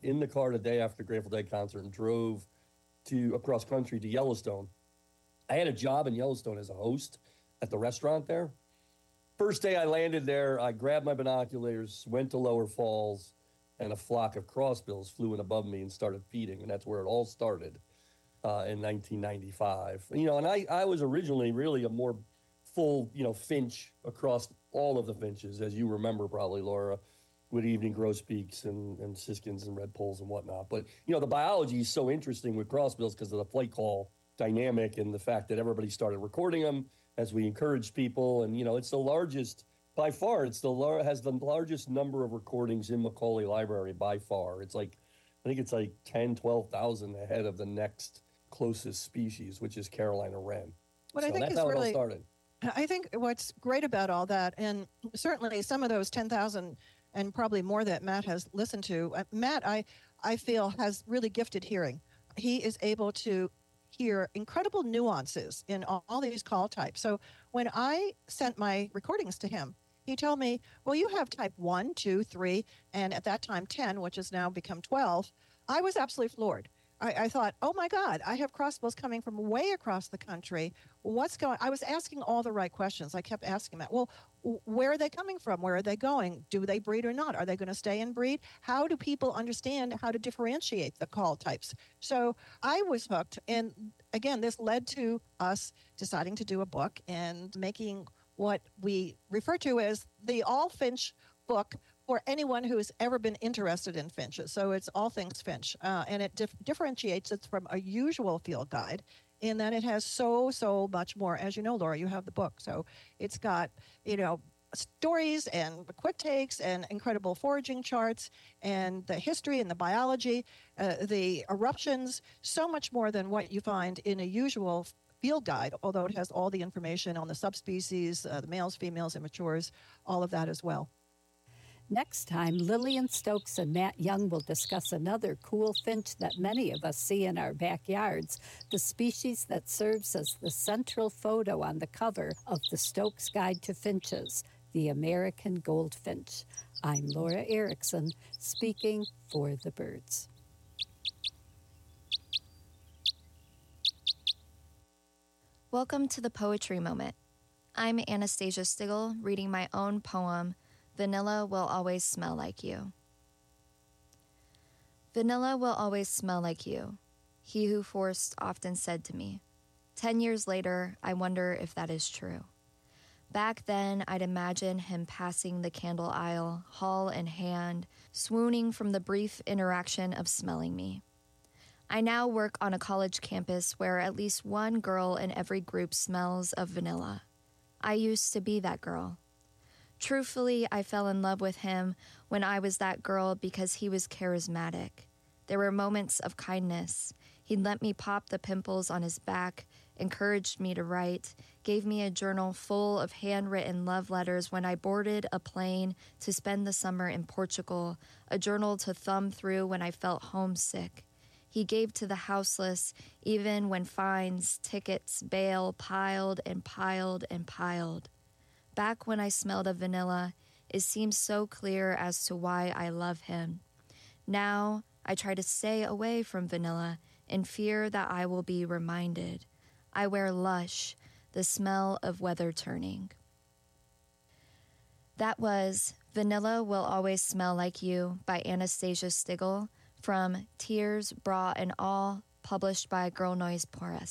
in the car the day after the Grateful Dead concert and drove across country to Yellowstone. I had a job in Yellowstone as a host at the restaurant there. First day I landed there, I grabbed my binoculars, went to Lower Falls, and a flock of crossbills flew in above me and started feeding, and that's where it all started in 1995. And I was originally really a more full, finch across all of the finches, as you remember probably, Laura, with evening grosbeaks and siskins and red poles and whatnot. But, the biology is so interesting with crossbills because of the flight call dynamic and the fact that everybody started recording them as we encouraged people. And, it's the largest, by far, has the largest number of recordings in Macaulay Library by far. I think it's like 10, 12,000 ahead of the next closest species, which is Carolina wren. That's how it all started. I think what's great about all that, and certainly some of those 10,000 and probably more that Matt has listened to, Matt, I feel, has really gifted hearing. He is able to hear incredible nuances in all these call types. So when I sent my recordings to him, he told me, well, you have type 1, 2, 3, and at that time 10, which has now become 12. I was absolutely floored. I thought, oh my God, I have crossbills coming from way across the country. What's going on? I was asking all the right questions. I kept asking that. Well, where are they coming from? Where are they going? Do they breed or not? Are they going to stay and breed? How do people understand how to differentiate the call types? So I was hooked. And again, this led to us deciding to do a book and making what we refer to as the All Finch book for anyone who has ever been interested in finches. So it's all things finch. And it differentiates it from a usual field guide in that it has so much more. As you know, Laura, you have the book. So it's got, stories and quick takes and incredible foraging charts and the history and the biology, the eruptions, so much more than what you find in a usual field guide, although it has all the information on the subspecies, the males, females, immatures, all of that as well. Next time, Lillian Stokes and Matt Young will discuss another cool finch that many of us see in our backyards, the species that serves as the central photo on the cover of the Stokes Guide to Finches, the American goldfinch. I'm Laura Erickson, speaking for the birds. Welcome to the Poetry Moment. I'm Anastasia Stigl, reading my own poem, Vanilla Will Always Smell Like You. Vanilla will always smell like you, he who forced often said to me. 10 years later, I wonder if that is true. Back then, I'd imagine him passing the candle aisle, haul in hand, swooning from the brief interaction of smelling me. I now work on a college campus where at least one girl in every group smells of vanilla. I used to be that girl. Truthfully, I fell in love with him when I was that girl because he was charismatic. There were moments of kindness. He'd let me pop the pimples on his back, encouraged me to write, gave me a journal full of handwritten love letters when I boarded a plane to spend the summer in Portugal, a journal to thumb through when I felt homesick. He gave to the houseless even when fines, tickets, bail piled and piled and piled. Back when I smelled of vanilla, it seemed so clear as to why I love him. Now, I try to stay away from vanilla in fear that I will be reminded. I wear Lush, the smell of weather turning. That was Vanilla Will Always Smell Like You by Anastasia Stigl from Tears, Bra, and All, published by Girl Noise Press.